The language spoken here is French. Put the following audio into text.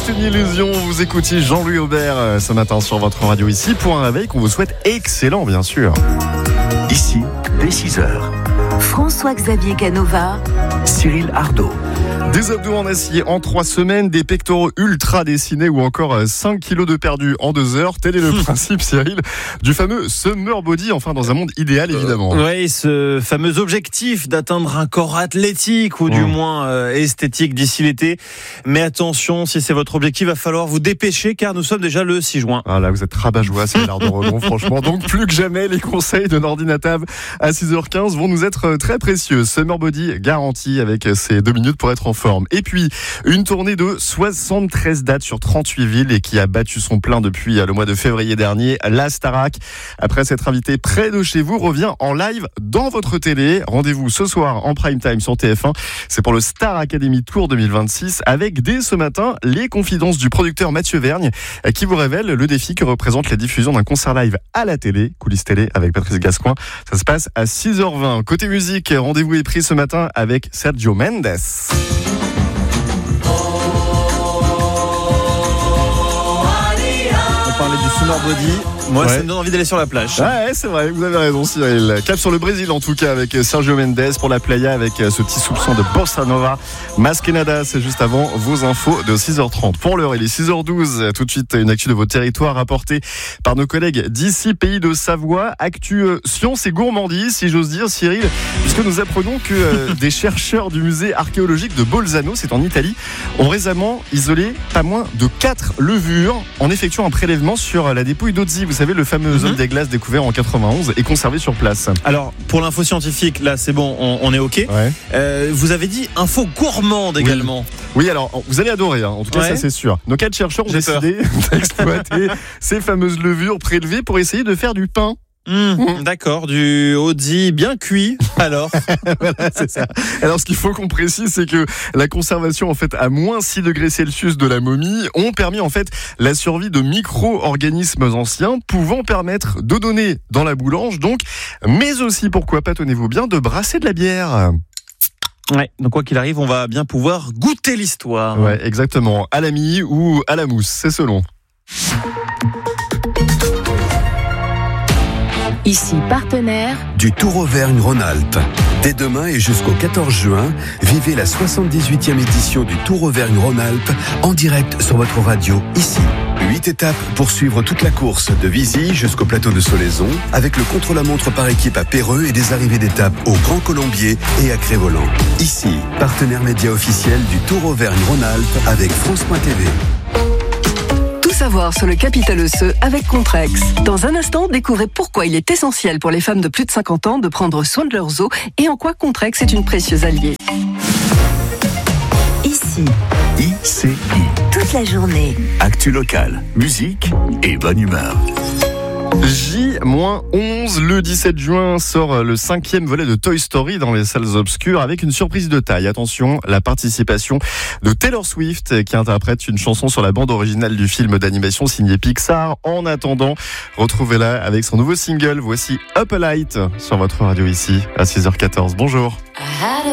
une illusion. Vous écoutez Jean-Louis Aubert ce matin sur votre radio ici pour un réveil qu'on vous souhaite excellent, bien sûr. Ici, dès 6h. François-Xavier Canova, Cyril Ardo. Des abdos en acier en 3 semaines, des pectoraux ultra dessinés ou encore 5 kilos de perdu en 2 heures. Tel est le principe, Cyril, du fameux Summer Body, enfin dans un monde idéal évidemment. Oui, ce fameux objectif d'atteindre un corps athlétique ou du moins esthétique d'ici l'été. Mais attention, si c'est votre objectif, il va falloir vous dépêcher car nous sommes déjà le 6 juin. Ah là, vous êtes rabat-joie, c'est l'art de Redon, franchement. Donc plus que jamais, les conseils de Nordinatab à 6h15 vont nous être très précieux. Summer Body garanti avec ces 2 minutes pour être en forme. Et puis, une tournée de 73 dates sur 38 villes et qui a battu son plein depuis le mois de février dernier. La Starac, après s'être invité près de chez vous, revient en live dans votre télé. Rendez-vous ce soir en prime time sur TF1. C'est pour le Star Academy Tour 2026 avec dès ce matin les confidences du producteur Mathieu Vergne qui vous révèle le défi que représente la diffusion d'un concert live à la télé. Coulisses télé avec Patrice Gascoin. Ça se passe à 6h20. Côté musique, rendez-vous est pris ce matin avec Sergio Mendes. Parler du Summer Body, moi ça me donne envie d'aller sur la plage. Ouais, c'est vrai, vous avez raison Cyril. Cap sur le Brésil en tout cas avec Sergio Mendes pour la playa avec ce petit soupçon de Bossa Nova. Masquenada, c'est juste avant vos infos de 6h30. Pour l'heure, il est 6h12. Tout de suite, une actu de vos territoires rapportée par nos collègues d'ici, pays de Savoie. Actu science et gourmandise, si j'ose dire, Cyril, puisque nous apprenons que des chercheurs du musée archéologique de Bolzano, c'est en Italie, ont récemment isolé pas moins de 4 levures en effectuant un prélèvement sur la dépouille d'Ozzi, vous savez, le fameux homme des glaces découvert en 91 et conservé sur place. Alors, pour l'info scientifique, là c'est bon, on est OK. Ouais. Vous avez dit info gourmande également. Oui, alors, vous allez adorer, en tout cas, ça c'est sûr. Nos 4 chercheurs ont décidé d'exploiter ces fameuses levures prélevées pour essayer de faire du pain. D'accord, du Ozzi bien cuit, alors. Voilà, c'est ça. Alors, ce qu'il faut qu'on précise, c'est que la conservation, en fait, à moins 6 degrés Celsius de la momie, ont permis, en fait, la survie de micro-organismes anciens pouvant permettre de donner dans la boulange, donc, mais aussi, pourquoi pas, tenez-vous bien, de brasser de la bière. Ouais, donc quoi qu'il arrive, on va bien pouvoir goûter l'histoire. Ouais, exactement. À la mie ou à la mousse, c'est selon. ici partenaire Du Tour Auvergne-Rhône-Alpes. Dès demain et jusqu'au 14 juin, vivez la 78e édition du Tour Auvergne-Rhône-Alpes en direct sur votre radio, ici. 8 étapes pour suivre toute la course, de Vizy jusqu'au plateau de Solaison, avec le contre-la-montre par équipe à Péreux et des arrivées d'étapes au Grand Colombier et à Crévolant. Ici, partenaire média officiel du Tour Auvergne-Rhône-Alpes avec France.tv. Savoir sur le capital osseux avec Contrex. Dans un instant, découvrez pourquoi il est essentiel pour les femmes de plus de 50 ans de prendre soin de leurs os et en quoi Contrex est une précieuse alliée. ici, ICI. toute la journée. Actu locale, musique et bonne humeur. J-11, le 17 juin sort le 5e volet de Toy Story dans les salles obscures avec une surprise de taille. Attention, la participation de Taylor Swift qui interprète une chanson sur la bande originale du film d'animation signé Pixar. En attendant, retrouvez-la avec son nouveau single. Voici Up a Light sur votre radio ici à 6h14. Bonjour.